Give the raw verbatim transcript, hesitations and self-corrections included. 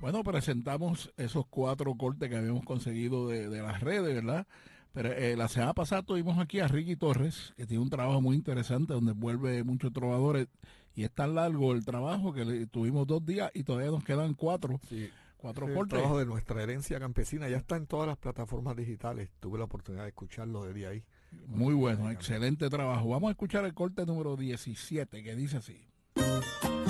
Bueno, presentamos esos cuatro cortes que habíamos conseguido de, de las redes, ¿verdad? Pero eh, la semana pasada tuvimos aquí a Ricky Torres, que tiene un trabajo muy interesante donde vuelve muchos trovadores. Y es tan largo el trabajo que le, tuvimos dos días y todavía nos quedan cuatro, Sí, cuatro ese es el cortes. trabajo de nuestra herencia campesina. Ya está en todas las plataformas digitales. Tuve la oportunidad de escucharlo desde ahí, cuando Muy estuve bueno, navegando. excelente trabajo. Vamos a escuchar el corte número diecisiete que dice así.